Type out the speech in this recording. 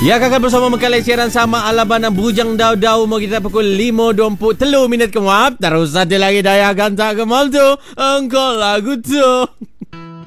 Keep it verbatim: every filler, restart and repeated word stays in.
Ya, kakak bersama mengkalai siaran sama alaban ng Bujang Daw-Daw mo kita pukul lima dua puluh tiga minit kemuap. Terus saja lagi daya ganta kemal tu. Engkau lagu tu.